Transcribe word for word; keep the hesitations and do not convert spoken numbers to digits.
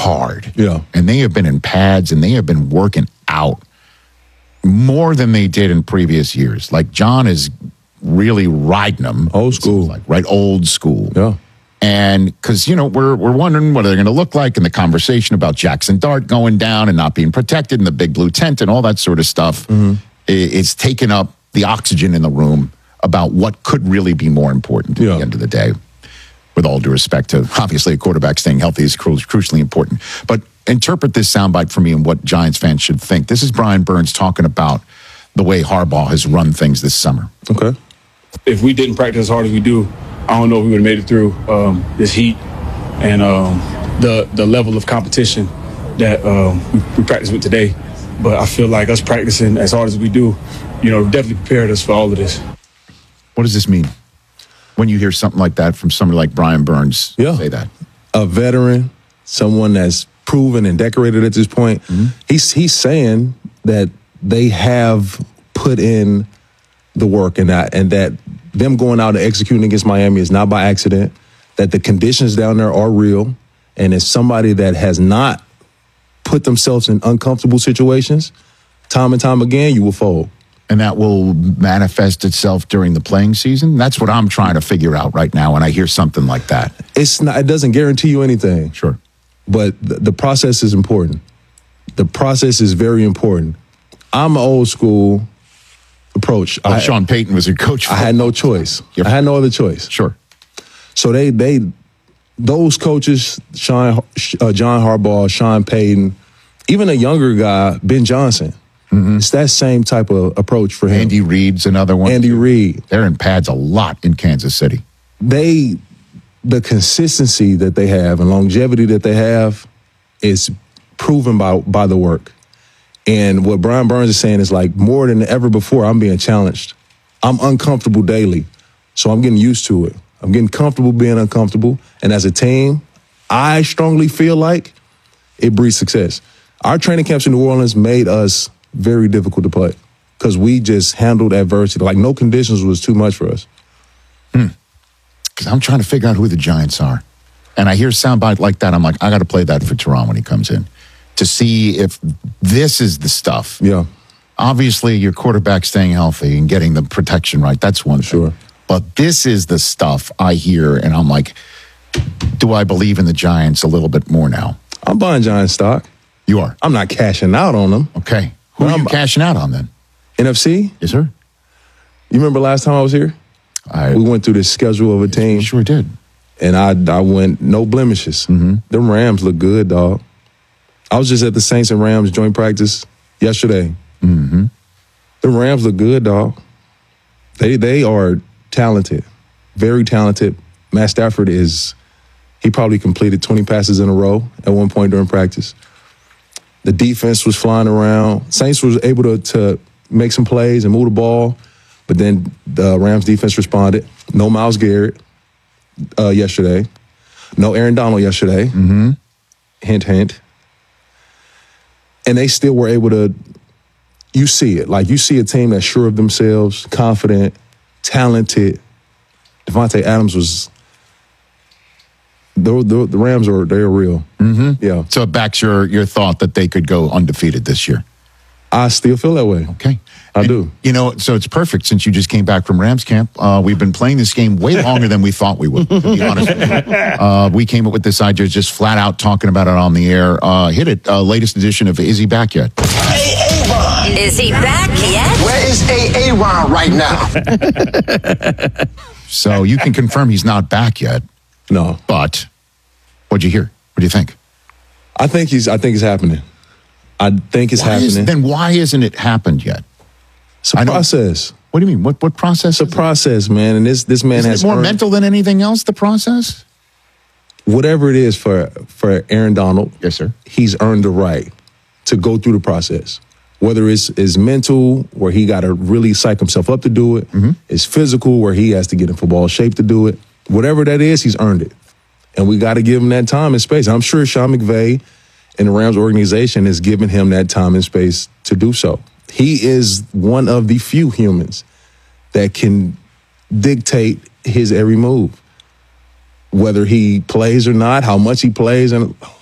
hard. Yeah. And they have been in pads and they have been working out more than they did in previous years. Like John is really riding them. Old school. Like, right? Old school. Yeah. And because, you know, we're we're wondering what they're going to look like, and the conversation about Jackson Dart going down and not being protected and the big blue tent and all that sort of stuff, mm-hmm. it's taken up the oxygen in the room about what could really be more important at yeah. the end of the day. With all due respect to, obviously, a quarterback staying healthy is cru- crucially important. But interpret this soundbite for me and what Giants fans should think. This is Brian Burns talking about the way Harbaugh has run things this summer. Okay. If we didn't practice as hard as we do, I don't know if we would have made it through um, this heat and um, the the level of competition that um, we, we practice with today. But I feel like us practicing as hard as we do, you know, definitely prepared us for all of this. What does this mean when you hear something like that from somebody like Brian Burns yeah. say that? A veteran, someone that's proven and decorated at this point, mm-hmm. he's he's saying that they have put in the work and that and that them going out and executing against Miami is not by accident, that the conditions down there are real, and as somebody that has not put themselves in uncomfortable situations, time and time again, you will fold. And that will manifest itself during the playing season? That's what I'm trying to figure out right now when I hear something like that. It's not, it doesn't guarantee you anything. Sure. But the, the process is important. The process is very important. I'm an old school approach. Oh, I, Sean Payton was your coach. I had no choice. Yep. I had no other choice. Sure. So they, they, those coaches, Sean, uh, John Harbaugh, Sean Payton, even a younger guy, Ben Johnson, mm-hmm. it's that same type of approach for him. Andy Reid's another one. Andy Reid. They're in pads a lot in Kansas City. They, the consistency that they have and longevity that they have is proven by by the work. And what Brian Burns is saying is like more than ever before, I'm being challenged. I'm uncomfortable daily, so I'm getting used to it. I'm getting comfortable being uncomfortable. And as a team, I strongly feel like it breeds success. Our training camps in New Orleans made us very difficult to play because we just handled adversity. Like no conditions was too much for us. Hmm. Because I'm trying to figure out who the Giants are. And I hear a soundbite like that. I'm like, I got to play that for Teron when he comes in to see if this is the stuff. Yeah. Obviously, your quarterback staying healthy and getting the protection right. That's one thing. Sure. But this is the stuff I hear, and I'm like, do I believe in the Giants a little bit more now? I'm buying Giants stock. You are? I'm not cashing out on them. Okay. Who are you cashing out on then? N F C? Yes, sir. You remember last time I was here? I, we went through the schedule of a team. You sure did. And I I went no blemishes. Mm-hmm. Them Rams look good, dog. I was just at the Saints and Rams joint practice yesterday. Mm-hmm. The Rams look good, dog. They they are talented, very talented. Matt Stafford is, he probably completed twenty passes in a row at one point during practice. The defense was flying around. Saints was able to, to make some plays and move the ball, but then the Rams defense responded. No Myles Garrett uh, yesterday. No Aaron Donald yesterday. Mm-hmm. Hint, hint. And they still were able to, you see it. Like, you see a team that's sure of themselves, confident, talented. Devontae Adams was, the, the, the Rams are, they're real. Mm-hmm. Yeah. So it backs your, your thought that they could go undefeated this year. I still feel that way. Okay. I and, do. You know, so it's perfect since you just came back from Rams camp. Uh, we've been playing this game way longer than we thought we would, to be honest with you. Uh, we came up with this idea just flat out talking about it on the air. Uh, hit it. Uh, latest edition of Is He Back Yet? A-A-Ron. Is he back yet? Where is A-A-Ron right now? So you can confirm he's not back yet. No. But what'd you hear? What do you think? I think he's, I think it's happening. I think it's why happening. Is, then why hasn't it happened yet? It's a process. What do you mean? What what process? It's a process, man. And this this man Isn't has it more earned, mental than anything else, the process? Whatever it is for, for Aaron Donald, yes, sir. He's earned the right to go through the process. Whether it's, it's mental, where he got to really psych himself up to do it, mm-hmm. it's physical, where he has to get in football shape to do it. Whatever that is, he's earned it. And we got to give him that time and space. I'm sure Sean McVay and the Rams organization is giving him that time and space to do so. He is one of the few humans that can dictate his every move. Whether he plays or not, how much he plays, and